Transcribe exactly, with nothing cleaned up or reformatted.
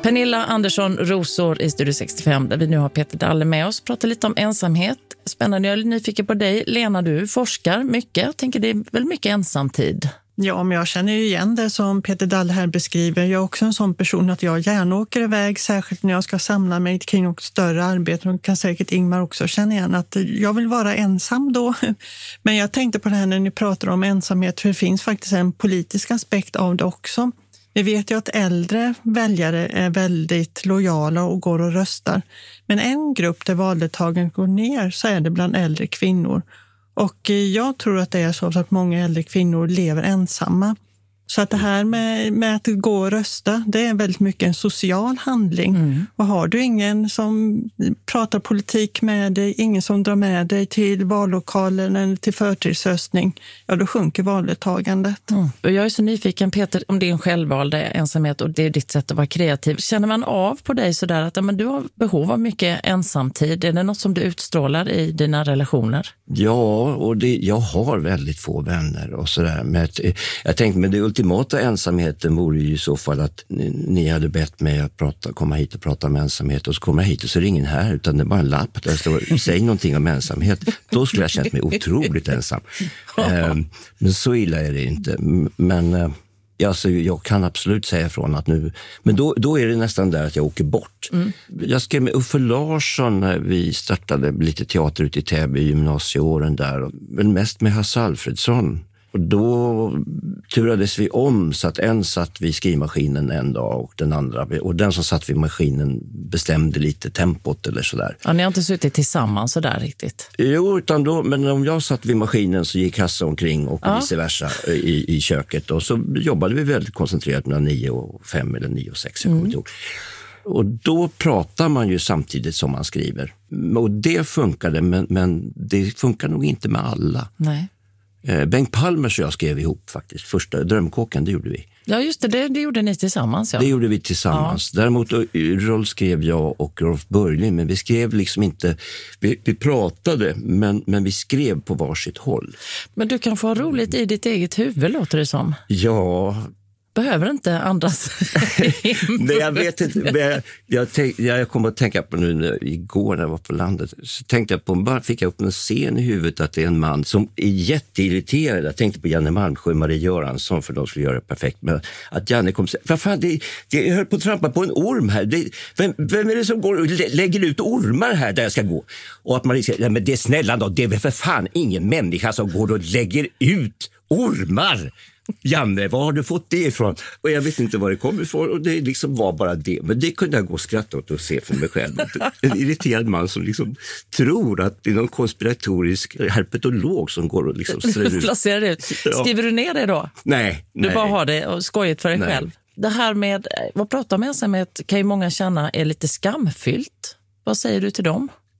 Pernilla Andersson Rosår i Studio sextiofem, där vi nu har Peter Dalle med oss. Pratar lite om ensamhet. Spännande, jag är nyfiken på dig. Lena, du forskar mycket. Jag tänker det är väl mycket ensamtid. Ja, men jag känner ju igen det som Peter Dalle här beskriver. Jag är också en sån person att jag gärna åker iväg, särskilt när jag ska samla mig kring något större arbete. Och kan säkert Ingmar också känna igen att jag vill vara ensam då. Men jag tänkte på det här när ni pratar om ensamhet, för det finns faktiskt en politisk aspekt av det också. Vi vet ju att äldre väljare är väldigt lojala och går och röstar. Men en grupp där valdeltagandet går ner så är det bland äldre kvinnor. Och jag tror att det är så att många äldre kvinnor lever ensamma. Så att det här med, med att gå och rösta, det är väldigt mycket en social handling. Mm. Och har du ingen som pratar politik med dig, ingen som drar med dig till vallokalen eller till förtidsröstning, ja då sjunker valdeltagandet. Mm. Jag är så nyfiken, Peter, om din självvalda ensamhet och det är ditt sätt att vara kreativ. Känner man av på dig sådär att men, du har behov av mycket ensamtid? Är det något som du utstrålar i dina relationer? Ja, och det, jag har väldigt få vänner och sådär. Men jag tänkte, men det ultimata ensamheten vore ju i så fall att ni, ni hade bett mig att prata, komma hit och prata om ensamhet, och så kommer jag hit och så är det ingen här, utan det är bara en lapp där det står, säg någonting om ensamhet. Då skulle jag känt mig otroligt ensam. um, men så illa är det inte. Men uh, alltså, jag kan absolut säga från att nu, men då, då är det nästan där att jag åker bort. Mm. Jag skrev med Uffe Larsson när vi startade lite teater ute i Täby i gymnasieåren där, men mest med Hasse Alfredsson. Och då turades vi om så att en satt vid skrivmaskinen en dag och den andra, och den som satt vid maskinen bestämde lite tempot eller sådär. Ja, ni har inte suttit tillsammans sådär riktigt? Jo, utan då, men om jag satt vid maskinen så gick Hasse omkring och ja. vice versa i, i köket, och så jobbade vi väldigt koncentrerat mellan nio och fem eller nio och sex, jag kommer inte ihåg. Och då pratar man ju samtidigt som man skriver. Och det funkade, men, men det funkar nog inte med alla. Nej. Bengt Palmers och jag skrev ihop faktiskt. Första Drömkåken, det gjorde vi. Ja just det, det, det gjorde ni tillsammans. Ja. Det gjorde vi tillsammans. Ja. Däremot roll skrev jag och Rolf Börjling, men vi skrev liksom inte, vi, vi pratade men, men vi skrev på varsitt håll. Men du kan få roligt i ditt eget huvud, låter det som. Ja. Behöver inte andras. Nej, jag vet inte. Men jag, jag, tänk, jag kommer att tänka på nu när, igår när jag var på landet. Så tänkte jag på, bara fick jag upp en scen i huvudet att det är en man som är jätteirriterad. Jag tänkte på Janne Malmsjö och Marie Göransson, för de skulle göra det perfekt. Men att Janne kom och säga, vad fan, det, det, jag höll på att trampa på en orm här. Det, vem, vem är det som går och lägger ut ormar här där jag ska gå? Och att Marie säger, ja, men det är snälla då, det är väl för fan ingen människa som går och lägger ut ormar. Janne, var har du fått det ifrån? Och jag vet inte var det kommer ifrån, och det liksom var bara det. Men det kunde jag gå och skratta åt och se för mig själv. En irriterad man som liksom tror att det är någon konspiratorisk herpetolog som går och liksom placerar ut. Skriver du ner det då? Nej. Du nej. bara har det och skojigt för dig nej. själv. Det här med, vad pratar om ensamhet kan ju många känna är lite skamfyllt. Vad säger du till dem?